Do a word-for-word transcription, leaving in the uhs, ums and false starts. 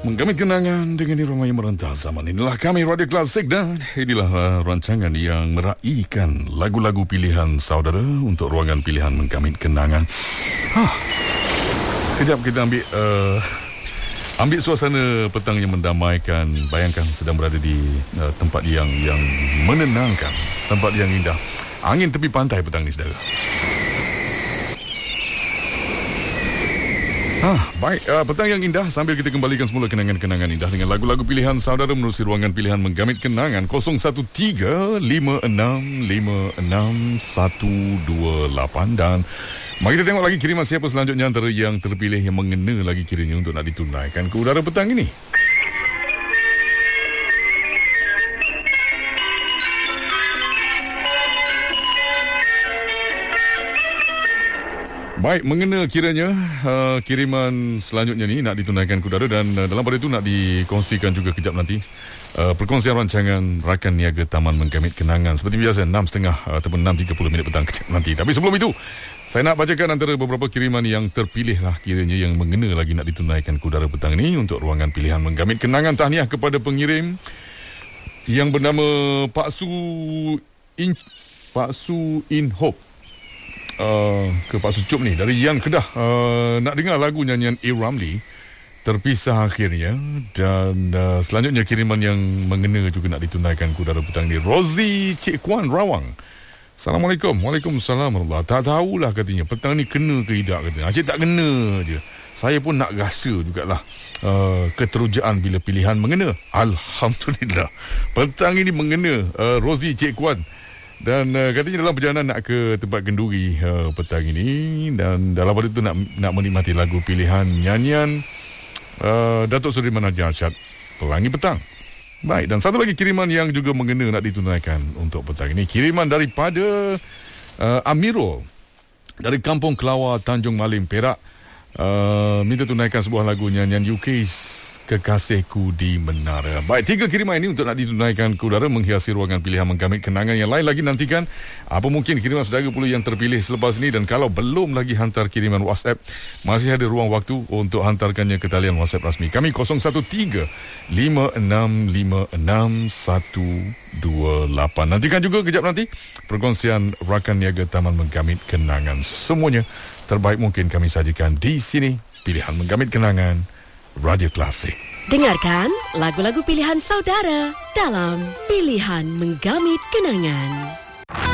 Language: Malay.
Menggamit kenangan dengan irama yang merentas zaman. Inilah kami Radio Klasik dan inilah uh, rancangan yang meraihkan lagu-lagu pilihan saudara untuk ruangan pilihan menggamit kenangan. Huh. Sekejap kita ambil uh, ambil suasana petang yang mendamaikan. Bayangkan sedang berada di uh, tempat yang yang menenangkan, tempat yang indah. Angin tepi pantai petang ni, saudara. Ah, baik, uh, petang yang indah sambil kita kembalikan semula kenangan-kenangan indah dengan lagu-lagu pilihan saudara menerusi ruangan pilihan menggamit kenangan kosong satu tiga lima enam lima enam satu dua lapan. Dan mari kita tengok lagi kiriman siapa selanjutnya antara yang terpilih yang mengena lagi kiranya untuk nak ditunaikan ke udara petang ini. Baik, mengena kiranya uh, kiriman selanjutnya ni nak ditunaikan ke udara dan uh, dalam pada itu nak dikongsikan juga kejap nanti uh, perkongsian rancangan rakan niaga Taman Menggamit Kenangan seperti biasa enam tiga puluh uh, ataupun enam tiga puluh minit petang kejap nanti. Tapi sebelum itu saya nak bacakan antara beberapa kiriman yang terpilih lah kiranya yang mengena lagi nak ditunaikan ke udara petang ini untuk ruangan pilihan Menggamit Kenangan. Tahniah kepada pengirim yang bernama Pak Su In Pak Su In Hope. Uh, ke Pak Sucup ni dari Yan Kedah, uh, nak dengar lagu nyanyian A. Ramli Terpisah akhirnya. Dan uh, selanjutnya kiriman yang mengena juga nak ditunaikan ke udara petang ni, Rozi Cik Kuan Rawang. Assalamualaikum. Waalaikumsalam warahmatullahi. Tak tahulah katanya petang ni kena ke tidak katanya. Cik tak kena je. Saya pun nak rasa jugalah uh, keterujaan bila pilihan mengena. Alhamdulillah petang ini mengena, uh, Rozi Cik Kuan. Dan uh, katanya dalam perjalanan nak ke tempat kenduri uh, petang ini. Dan dalam pada itu nak, nak menikmati lagu pilihan nyanyian uh, Datuk Seri Manajar Arsyad, Pelangi Petang. Baik, dan satu lagi kiriman yang juga mengena nak ditunaikan untuk petang ini, kiriman daripada uh, Amirul dari Kampung Kelawar, Tanjung Malim, Perak. uh, Minta tunaikan sebuah lagu nyanyian U K Kekasihku di Menara. Baik, tiga kiriman ini untuk nak ditunaikan ke udara menghiasi ruangan pilihan menggamit kenangan. Yang lain lagi nantikan apa mungkin kiriman saudara pula yang terpilih selepas ini. Dan kalau belum lagi hantar kiriman WhatsApp, masih ada ruang waktu untuk hantarkannya ke talian WhatsApp rasmi kami kosong satu tiga lima enam lima enam satu dua lapan. Nantikan juga kejap nanti perkongsian rakan niaga Taman Menggamit Kenangan. Semuanya terbaik mungkin kami sajikan di sini. Pilihan Menggamit Kenangan Radio Klasik. Dengarkan lagu-lagu pilihan saudara dalam Pilihan Menggamit Kenangan.